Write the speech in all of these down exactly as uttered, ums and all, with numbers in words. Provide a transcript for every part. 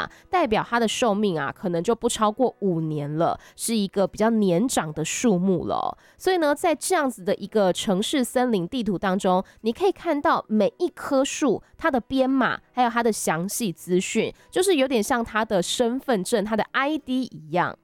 话，代表它的寿命啊，可能就不超过五年了，是一个比较年长的树木了哦。所以呢，在这样子的一个城市森林地图当中，你可以看到每一棵树它的编码，还有它的详细资讯，就是有点像它的身份证、它的 I D 一样。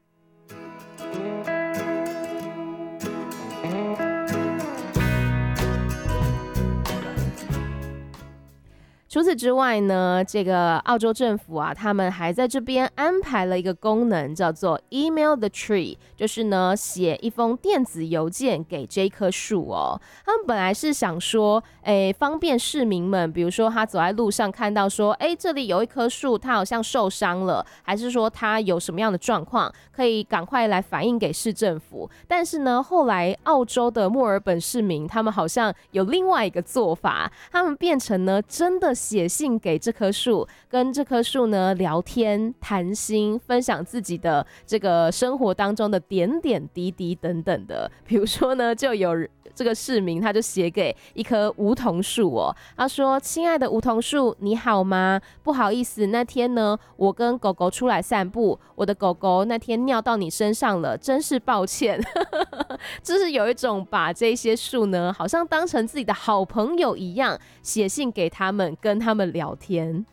除此之外呢，这个澳洲政府啊，他们还在这边安排了一个功能，叫做 Email the Tree， 就是呢写一封电子邮件给这棵树哦。他们本来是想说，哎，方便市民们，比如说他走在路上看到说，哎，这里有一棵树，它好像受伤了，还是说它有什么样的状况，可以赶快来反映给市政府。但是呢，后来澳洲的墨尔本市民，他们好像有另外一个做法，他们变成呢真的写信给这棵树，跟这棵树呢聊天谈心，分享自己的这个生活当中的点点滴滴等等的。比如说呢，就有这个市民他就写给一棵梧桐树哦，他说：“亲爱的梧桐树，你好吗？不好意思，那天呢我跟狗狗出来散步，我的狗狗那天尿到你身上了，真是抱歉。”就是有一种把这些树呢，好像当成自己的好朋友一样，写信给他们，跟他们聊天。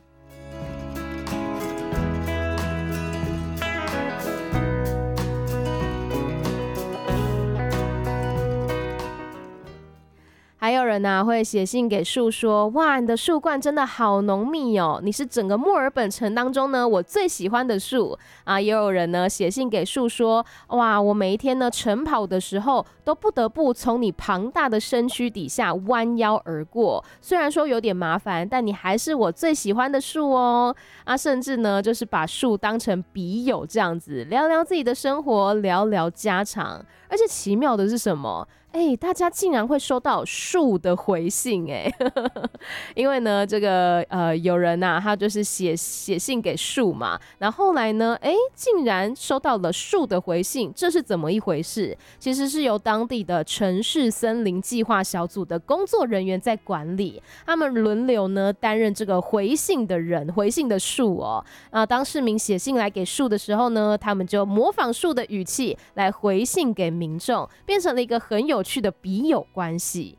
还有人啊会写信给树说，哇，你的树冠真的好浓密哦，你是整个墨尔本城当中呢我最喜欢的树啊。也有人呢写信给树说，哇，我每一天呢晨跑的时候都不得不从你庞大的身躯底下弯腰而过，虽然说有点麻烦，但你还是我最喜欢的树哦。啊，甚至呢就是把树当成笔友这样子，聊聊自己的生活，聊聊家常。而且奇妙的是什么？哎，大家竟然会收到树的回信哎，因为呢，这个呃有人呐、啊，他就是写写信给树嘛，然后后来呢，哎，竟然收到了树的回信，这是怎么一回事？其实是由当地的城市森林计划小组的工作人员在管理，他们轮流呢担任这个回信的人，回信的树哦。啊，当市民写信来给树的时候呢，他们就模仿树的语气来回信给民众，变成了一个很有趣的笔友关系。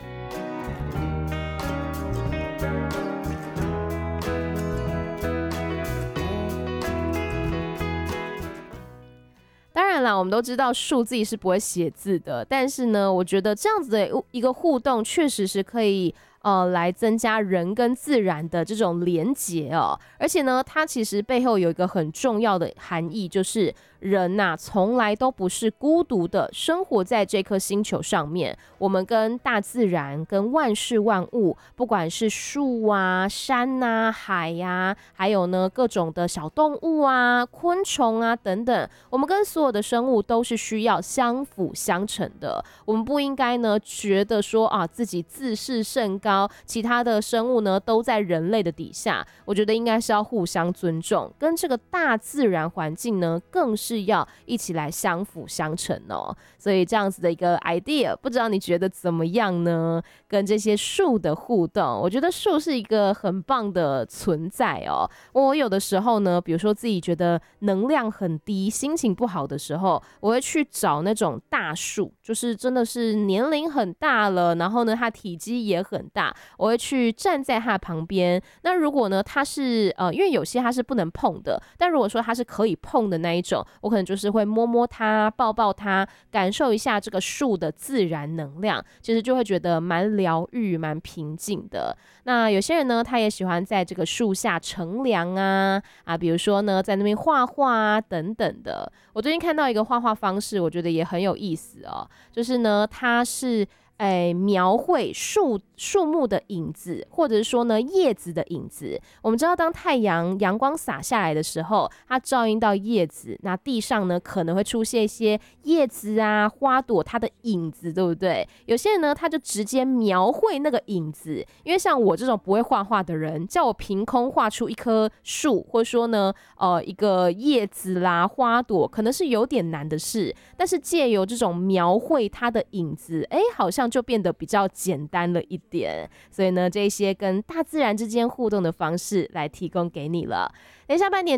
当然啦，我们都知道树自己是不会写字的，但是呢，我觉得这样子的一个互动确实是可以呃，来增加人跟自然的这种连结哦。而且呢，它其实背后有一个很重要的含义，就是人呐、啊，从来都不是孤独的生活在这颗星球上面。我们跟大自然、跟万事万物，不管是树啊、山啊、海呀、啊，还有呢各种的小动物啊、昆虫啊等等，我们跟所有的生物都是需要相辅相成的。我们不应该呢觉得说啊自己自视甚高。其他的生物呢都在人类的底下，我觉得应该是要互相尊重，跟这个大自然环境呢更是要一起来相辅相成哦。所以这样子的一个 idea， 不知道你觉得怎么样呢？跟这些树的互动，我觉得树是一个很棒的存在哦。我有的时候呢，比如说自己觉得能量很低，心情不好的时候，我会去找那种大树，就是真的是年龄很大了，然后呢它体积也很大，我会去站在它旁边。那如果呢它是呃，因为有些它是不能碰的，但如果说它是可以碰的那一种，我可能就是会摸摸它，抱抱它，感受一下这个树的自然能量，其实就会觉得蛮疗愈、蛮平静的。那有些人呢，他也喜欢在这个树下乘凉啊啊，比如说呢在那边画画啊等等的。我最近看到一个画画方式，我觉得也很有意思哦，就是呢它是哎，描绘树树木的影子，或者是说呢叶子的影子。我们知道，当太阳阳光洒下来的时候，它照映到叶子，那地上呢可能会出现一些叶子啊、花朵它的影子，对不对？有些人呢，他就直接描绘那个影子，因为像我这种不会画画的人，叫我凭空画出一棵树，或者说呢，呃，一个叶子啦、花朵，可能是有点难的事。但是借由这种描绘它的影子，哎，好像就变得比较简单了一点。所以呢，这些跟大自然之间互动的方式来提供给你了。等一下半点